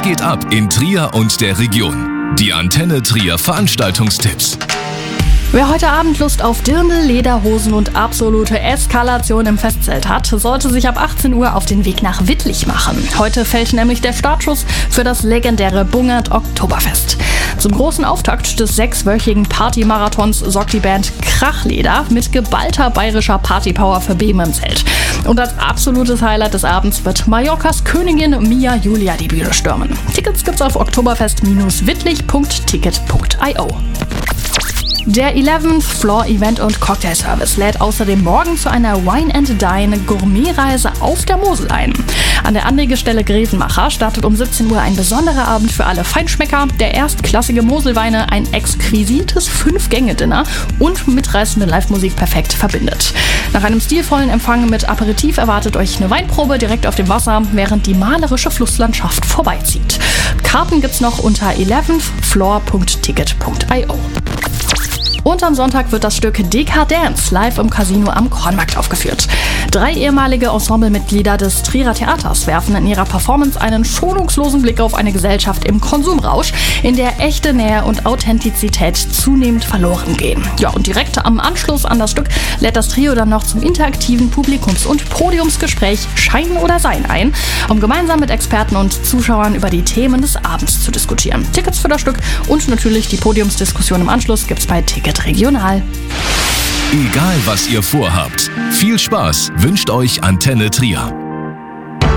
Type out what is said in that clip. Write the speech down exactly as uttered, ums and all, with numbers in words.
geht ab in Trier und der Region? Die Antenne Trier Veranstaltungstipps. Wer heute Abend Lust auf Dirndl, Lederhosen und absolute Eskalation im Festzelt hat, sollte sich ab achtzehn Uhr auf den Weg nach Wittlich machen. Heute fällt nämlich der Startschuss für das legendäre Bungert Oktoberfest. Zum großen Auftakt des sechswöchigen Partymarathons sorgt die Band Krachleder mit geballter bayerischer Partypower für Beben im Zelt. Und als absolutes Highlight des Abends wird Mallorcas Königin Mia Julia die Bühne stürmen. Tickets gibt's auf oktoberfest Bindestrich wittlich Punkt ticket Punkt io. Der eleventh Floor Event und Cocktail Service lädt außerdem morgen zu einer Wine and Dine Gourmetreise auf der Mosel ein. An der Anlegestelle Grevenmacher startet um siebzehn Uhr ein besonderer Abend für alle Feinschmecker, der erstklassige Moselweine, ein exquisites Fünf-Gänge-Dinner und mitreißende Live-Musik perfekt verbindet. Nach einem stilvollen Empfang mit Aperitif erwartet euch eine Weinprobe direkt auf dem Wasser, während die malerische Flusslandschaft vorbeizieht. Karten gibt's noch unter eleventh floor Punkt ticket Punkt io. Und am Sonntag wird das Stück Dekadence live im Casino am Kornmarkt aufgeführt. Drei ehemalige Ensemblemitglieder des Trierer Theaters werfen in ihrer Performance einen schonungslosen Blick auf eine Gesellschaft im Konsumrausch, in der echte Nähe und Authentizität zunehmend verloren gehen. Ja, und direkt am Anschluss an das Stück lädt das Trio dann noch zum interaktiven Publikums- und Podiumsgespräch Schein oder Sein ein, um gemeinsam mit Experten und Zuschauern über die Themen des Abends zu diskutieren. Tickets für das Stück und natürlich die Podiumsdiskussion im Anschluss gibt's bei Ticket Regional. Egal was ihr vorhabt, viel Spaß wünscht euch Antenne Trier.